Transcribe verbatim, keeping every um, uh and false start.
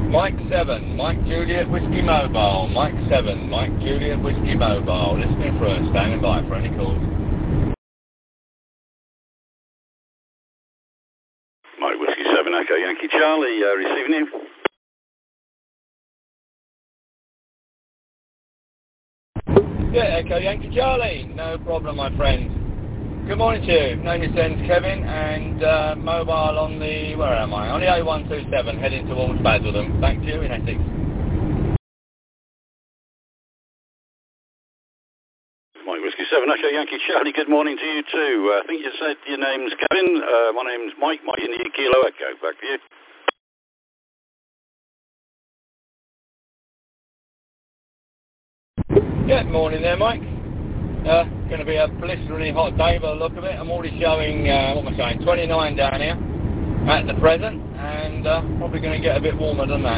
Mike seven, Mike Juliet Whiskey Mobile, Mike seven, Mike Juliet Whiskey Mobile, listening for us, standing by for any calls. Mike Whiskey seven, Echo Yankee Charlie, uh, receiving you. Yeah, Echo Yankee Charlie, no problem, my friend. Good morning to you. Name is Kevin, and uh, mobile on the, where am I? On the A one two seven, heading towards Basildon. Back to you in Essex. Mike Whiskey seven, Echo Yankee Charlie, good morning to you too. Uh, I think you said your name's Kevin. Uh, my name's Mike, Mike in the Kilo Echo. Back to you. Yeah, morning there, Mike. Uh, going to be a blisteringly hot day by the look of it. I'm already showing, uh, what am I saying, twenty-nine down here at the present, and uh, probably going to get a bit warmer than that.